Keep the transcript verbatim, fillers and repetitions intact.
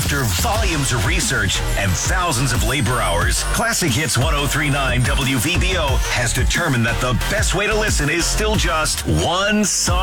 After volumes of research and thousands of labor hours, Classic Hits ten thirty-nine W V B O has determined that the best way to listen is still just one song